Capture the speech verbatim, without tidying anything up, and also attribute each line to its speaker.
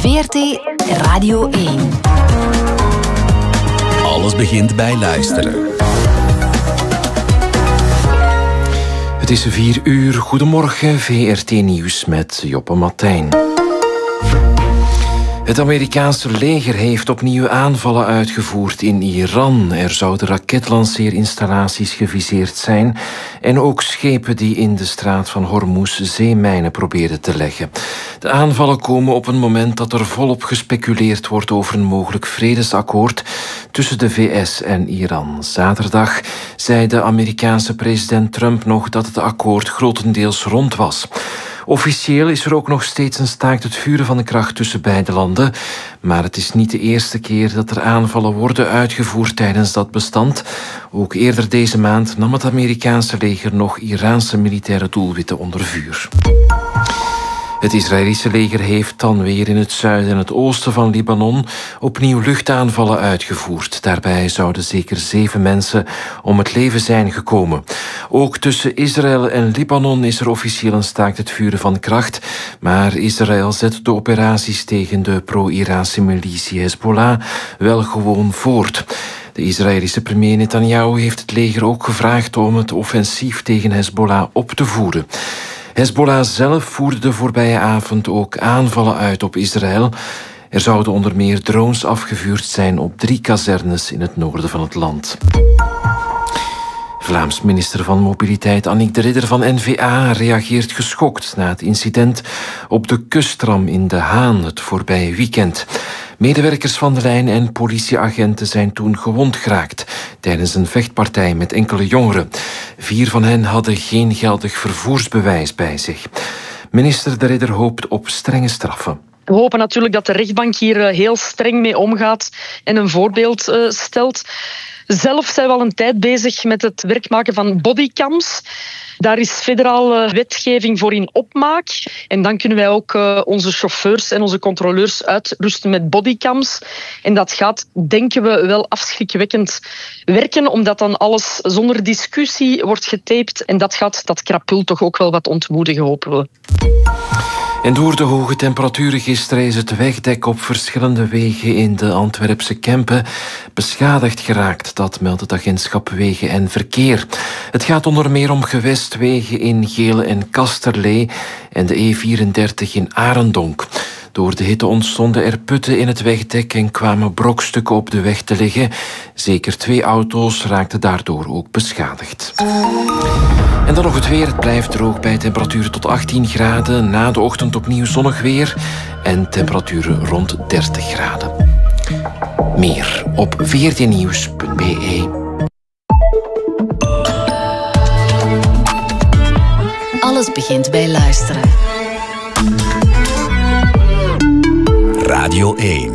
Speaker 1: V R T Radio één.
Speaker 2: Alles begint bij luisteren.
Speaker 3: Het is vier uur. Goedemorgen, V R T Nieuws met Joppe Martijn. Het Amerikaanse leger heeft opnieuw aanvallen uitgevoerd in Iran. Er zouden raketlanceerinstallaties geviseerd zijn en ook schepen die in de straat van Hormuz zeemijnen probeerden te leggen. De aanvallen komen op een moment dat er volop gespeculeerd wordt over een mogelijk vredesakkoord tussen de V S en Iran. Zaterdag zei de Amerikaanse president Trump nog dat het akkoord grotendeels rond was. Officieel is er ook nog steeds een staakt het vuren van de kracht tussen beide landen. Maar het is niet de eerste keer dat er aanvallen worden uitgevoerd tijdens dat bestand. Ook eerder deze maand nam het Amerikaanse leger nog Iraanse militaire doelwitten onder vuur. Het Israëlische leger heeft dan weer in het zuiden en het oosten van Libanon opnieuw luchtaanvallen uitgevoerd. Daarbij zouden zeker zeven mensen om het leven zijn gekomen. Ook tussen Israël en Libanon is er officieel een staakt het vuren van kracht. Maar Israël zet de operaties tegen de pro-Iraanse militie Hezbollah wel gewoon voort. De Israëlische premier Netanyahu heeft het leger ook gevraagd om het offensief tegen Hezbollah op te voeren. Hezbollah zelf voerde de voorbije avond ook aanvallen uit op Israël. Er zouden onder meer drones afgevuurd zijn op drie kazernes in het noorden van het land. Vlaams minister van Mobiliteit Annick de Ridder van N V A reageert geschokt na het incident op de kusttram in De Haan het voorbije weekend. Medewerkers van de lijn en politieagenten zijn toen gewond geraakt tijdens een vechtpartij met enkele jongeren. Vier van hen hadden geen geldig vervoersbewijs bij zich. Minister de Ridder hoopt op strenge straffen.
Speaker 4: We hopen natuurlijk dat de rechtbank hier heel streng mee omgaat en een voorbeeld uh, stelt. Zelf zijn we al een tijd bezig met het werk maken van bodycams. Daar is federale wetgeving voor in opmaak. En dan kunnen wij ook uh, onze chauffeurs en onze controleurs uitrusten met bodycams. En dat gaat, denken we, wel afschrikwekkend werken, omdat dan alles zonder discussie wordt getaped. En dat gaat dat krapul toch ook wel wat ontmoedigen, hopen we.
Speaker 3: En door de hoge temperaturen gisteren is het wegdek op verschillende wegen in de Antwerpse Kempen beschadigd geraakt. Dat meldt het agentschap Wegen en Verkeer. Het gaat onder meer om gewestwegen in Gele en Kasterlee en de E vierendertig in Arendonk. Door de hitte ontstonden er putten in het wegdek en kwamen brokstukken op de weg te liggen. Zeker twee auto's raakten daardoor ook beschadigd. En dan nog het weer. Het blijft droog bij temperaturen tot achttien graden. Na de ochtend opnieuw zonnig weer en temperaturen rond dertig graden. Meer op v r t nieuws punt b e.
Speaker 1: Alles begint bij luisteren.
Speaker 2: Radio één.